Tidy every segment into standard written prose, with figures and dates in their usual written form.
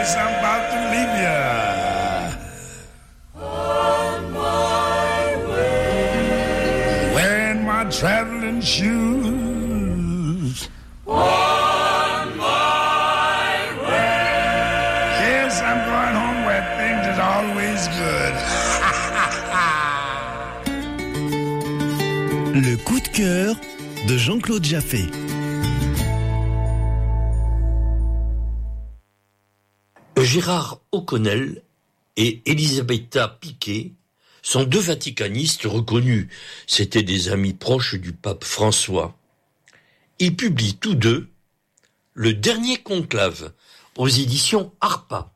Yes, I'm about to leave ya. On my way. Wearing my traveling shoes. On my way. Yes, I'm going home where things is always good. Le coup de cœur de Jean-Claude Jaffé. Gérard O'Connell et Elisabetta Piquet sont deux vaticanistes reconnus. C'étaient des amis proches du pape François. Ils publient tous deux Le Dernier Conclave aux éditions Harpa.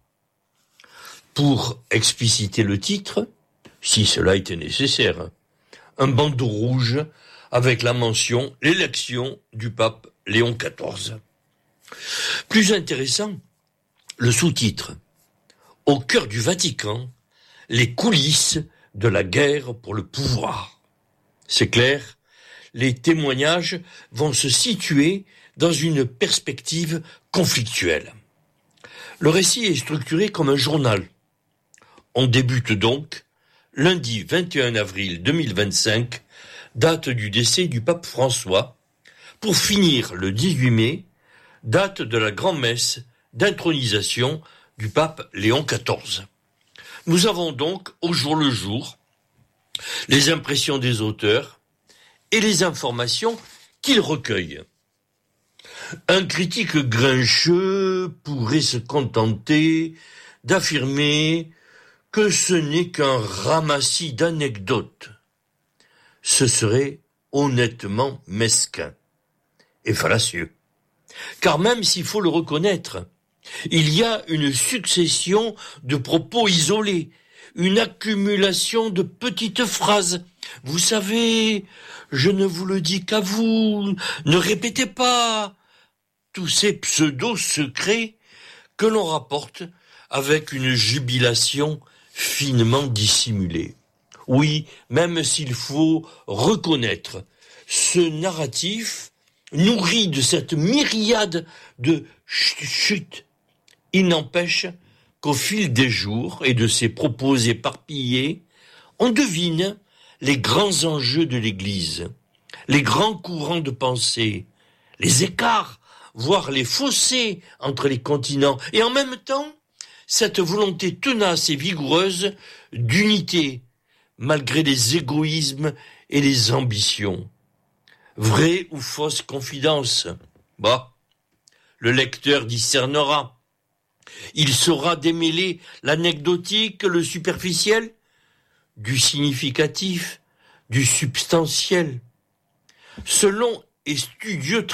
Pour expliciter le titre, si cela était nécessaire, un bandeau rouge avec la mention « L'élection du pape Léon XIV ». Plus intéressant, le sous-titre « Au cœur du Vatican, les coulisses de la guerre pour le pouvoir ». C'est clair, les témoignages vont se situer dans une perspective conflictuelle. Le récit est structuré comme un journal. On débute donc lundi 21 avril 2025, date du décès du pape François, pour finir le 18 mai, date de la grand-messe d'intronisation du pape Léon XIV. Nous avons donc, au jour le jour, les impressions des auteurs et les informations qu'ils recueillent. Un critique grincheux pourrait se contenter d'affirmer que ce n'est qu'un ramassis d'anecdotes. Ce serait honnêtement mesquin et fallacieux. Car même s'il faut le reconnaître, il y a une succession de propos isolés, une accumulation de petites phrases. Vous savez, je ne vous le dis qu'à vous, ne répétez pas. Tous ces pseudo-secrets que l'on rapporte avec une jubilation finement dissimulée. Oui, même s'il faut reconnaître ce narratif nourri de cette myriade de chut. Il n'empêche qu'au fil des jours et de ses propos éparpillés, on devine les grands enjeux de l'Église, les grands courants de pensée, les écarts, voire les fossés entre les continents, et en même temps, cette volonté tenace et vigoureuse d'unité, malgré les égoïsmes et les ambitions. Vraie ou fausse confidence? Le lecteur discernera. Il saura démêler l'anecdotique, le superficiel, du significatif, du substantiel. Ce long et studieux